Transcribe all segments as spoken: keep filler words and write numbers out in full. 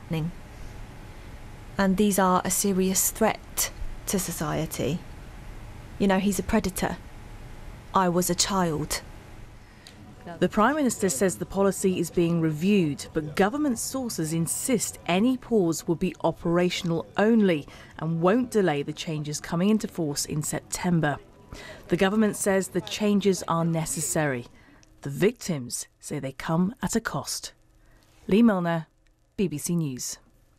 happening. And these are a serious threat to society. You know, he's a predator. I was a child. The Prime Minister says the policy is being reviewed, but government sources insist any pause will be operational only and won't delay the changes coming into force in September. The government says the changes are necessary. The victims say they come at a cost. Lee Milner, B B C News.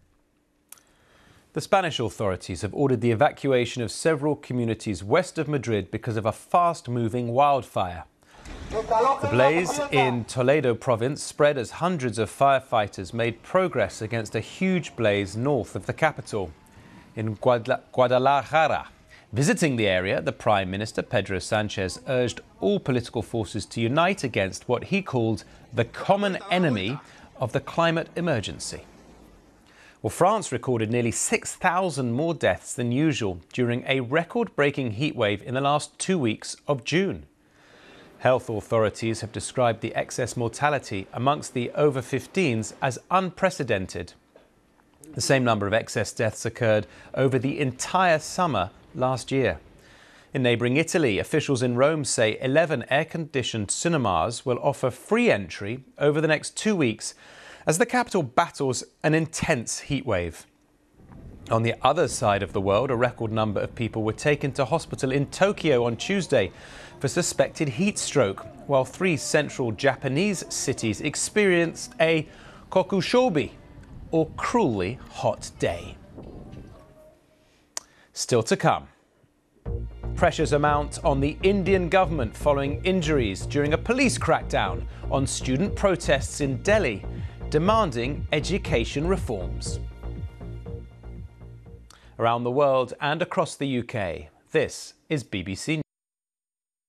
The Spanish authorities have ordered the evacuation of several communities west of Madrid because of a fast-moving wildfire. The blaze in Toledo province spread as hundreds of firefighters made progress against a huge blaze north of the capital. In Guadalajara, visiting the area, the Prime Minister, Pedro Sanchez, urged all political forces to unite against what he called the common enemy of the climate emergency. Well, France recorded nearly six thousand more deaths than usual during a record-breaking heatwave in the last two weeks of June. Health authorities have described the excess mortality amongst the over fifteens as unprecedented. The same number of excess deaths occurred over the entire summer last year. In neighbouring Italy, officials in Rome say eleven air-conditioned cinemas will offer free entry over the next two weeks as the capital battles an intense heatwave. On the other side of the world, a record number of people were taken to hospital in Tokyo on Tuesday for suspected heat stroke, while three central Japanese cities experienced a kokushobi, or cruelly hot day. Still to come. Pressures mount on the Indian government following injuries during a police crackdown on student protests in Delhi demanding education reforms. Around the world and across the U K, this is B B C News.